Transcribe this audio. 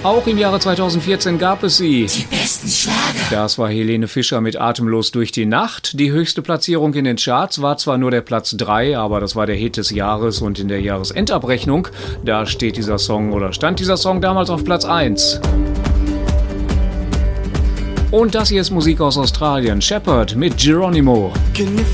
Auch im Jahre 2014 gab es sie. Die besten Schlager. Das war Helene Fischer mit Atemlos durch die Nacht. Die höchste Platzierung in den Charts war zwar nur der Platz 3, aber das war der Hit des Jahres und in der Jahresendabrechnung, da stand dieser Song damals auf Platz 1. Und das hier ist Musik aus Australien. Shepherd mit Geronimo.